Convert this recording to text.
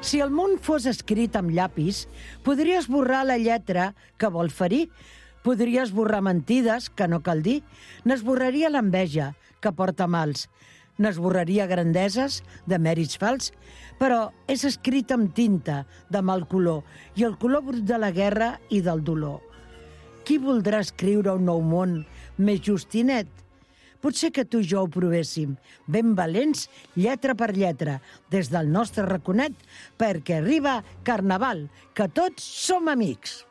Si el món fos escrit amb llapis, podria esborrar la lletra que vol ferir, podria esborrar mentides que no cal dir, n'esborraria l'enveja que porta mals, n'esborraria grandeses de mèrits fals, però és escrit amb tinta de mal color i el color brut de la guerra i del dolor. Qui voldrà escriure un nou món més justinet? Potser que tu i jo ho provéssim, ben valents, lletra per lletra, des del nostre raconet, perquè arriba Carnaval, que tots som amics.